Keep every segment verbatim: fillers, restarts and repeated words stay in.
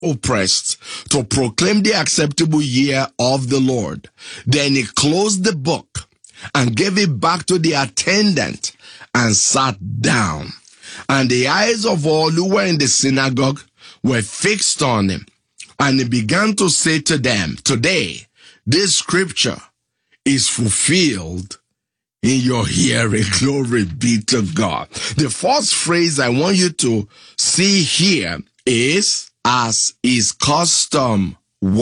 oppressed, to proclaim the acceptable year of the Lord. Then he closed the book and gave it back to the attendant and sat down. And the eyes of all who were in the synagogue were fixed on him. And he began to say to them, today, this scripture is fulfilled in your hearing. Glory be to God. The first phrase I want you to see here is, as his custom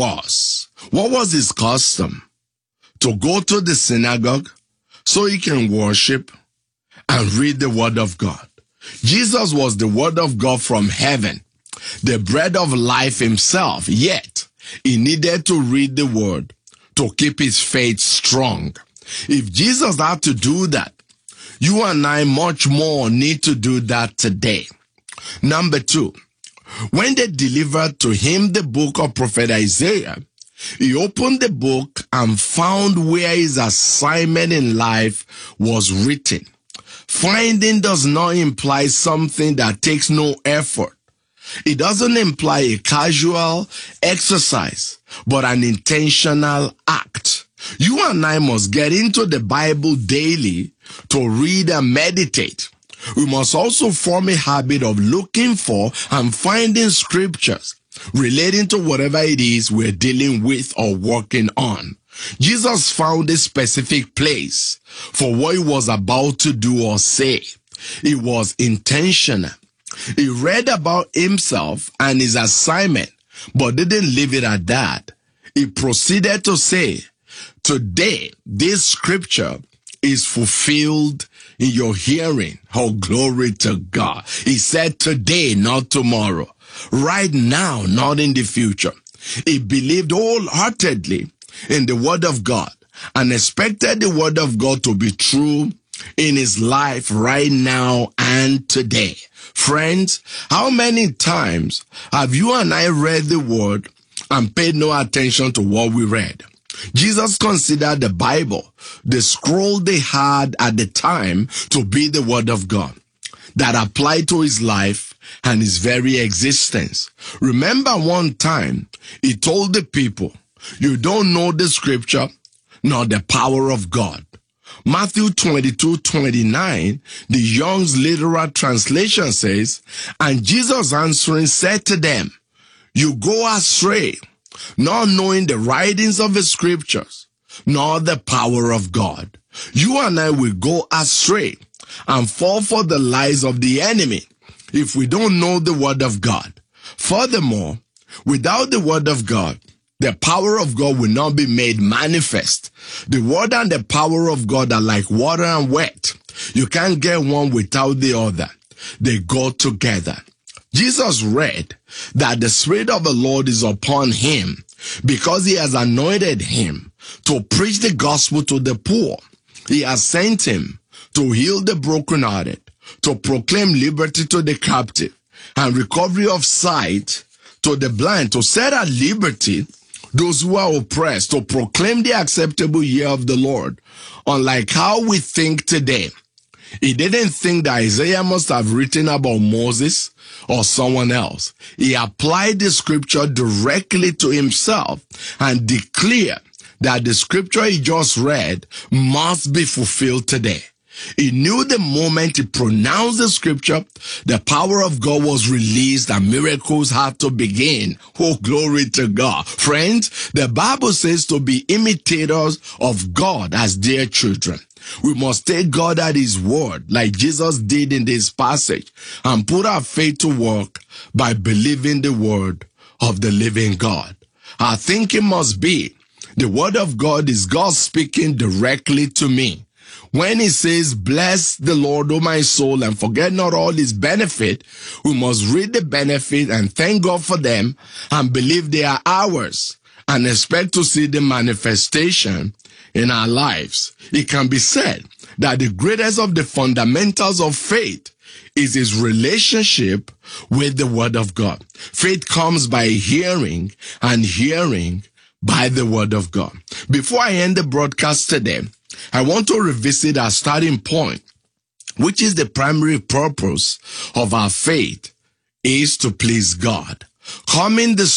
was. What was his custom? To go to the synagogue so he can worship and read the word of God. Jesus was the word of God from heaven, the bread of life himself, yet he needed to read the word to keep his faith strong. If Jesus had to do that, you and I much more need to do that today. Number two, when they delivered to him the book of Prophet Isaiah, he opened the book and found where his assignment in life was written. Finding does not imply something that takes no effort. It doesn't imply a casual exercise, but an intentional act. You and I must get into the Bible daily to read and meditate. We must also form a habit of looking for and finding scriptures relating to whatever it is we're dealing with or working on. Jesus found a specific place for what he was about to do or say. It was intentional. He read about himself and his assignment, but didn't leave it at that. He proceeded to say, today, this scripture is fulfilled in your hearing. Oh, glory to God. He said today, not tomorrow. Right now, not in the future. He believed wholeheartedly in the word of God and expected the word of God to be true in his life right now and today. Friends, how many times have you and I read the word and paid no attention to what we read? Jesus considered the Bible, the scroll they had at the time, to be the word of God that applied to his life and his very existence. Remember one time he told the people, you don't know the scripture nor the power of God. Matthew twenty-two twenty-nine, the Young's literal translation says, and Jesus answering said to them, you go astray, not knowing the writings of the scriptures, nor the power of God. You and I will go astray and fall for the lies of the enemy if we don't know the word of God. Furthermore, without the word of God, the power of God will not be made manifest. The word and the power of God are like water and wet. You can't get one without the other. They go together. Jesus read that the Spirit of the Lord is upon him because he has anointed him to preach the gospel to the poor. He has sent him to heal the brokenhearted, to proclaim liberty to the captive and recovery of sight to the blind, to set at liberty those who are oppressed, to proclaim the acceptable year of the Lord. Unlike how we think today, he didn't think that Isaiah must have written about Moses or someone else. He applied the scripture directly to himself and declared that the scripture he just read must be fulfilled today. He knew the moment he pronounced the scripture, the power of God was released and miracles had to begin. Oh, glory to God. Friends, the Bible says to be imitators of God as dear children. We must take God at his word like Jesus did in this passage and put our faith to work by believing the word of the living God. Our thinking must be, the word of God is God speaking directly to me. When he says, bless the Lord, O my soul, and forget not all his benefit, we must read the benefit and thank God for them and believe they are ours and expect to see the manifestation in our lives. It can be said that the greatest of the fundamentals of faith is his relationship with the word of God. Faith comes by hearing and hearing by the word of God. Before I end the broadcast today, I want to revisit our starting point, which is the primary purpose of our faith is to please God. Coming the